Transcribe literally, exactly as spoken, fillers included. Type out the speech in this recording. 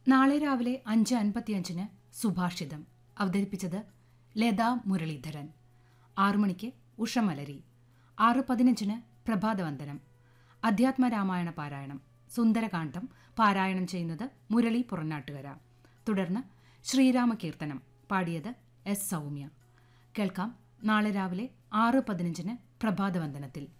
നാളെ രാവിലെ അഞ്ച് അൻപത്തിയഞ്ചിന് സുഭാഷിതം അവതരിപ്പിച്ചത് ലതാ മുരളീധരൻ. ആറു മണിക്ക് ഉഷമലരി. ആറ് പതിനഞ്ചിന് പ്രഭാതവന്ദനം. അധ്യാത്മരാമായണ പാരായണം സുന്ദരകാന്ഡം പാരായണം ചെയ്യുന്നത് മുരളി പുറനാട്ടുകര. തുടർന്ന് ശ്രീരാമകീർത്തനം പാടിയത് എസ് സൗമ്യ. കേൾക്കാം നാളെ രാവിലെ ആറ് പതിനഞ്ചിന് പ്രഭാതവന്ദനത്തിൽ.